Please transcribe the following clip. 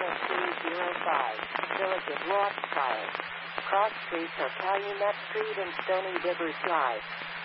Village of Rothschild. Cross streets are Calumet Street and Stony Diggers Drive.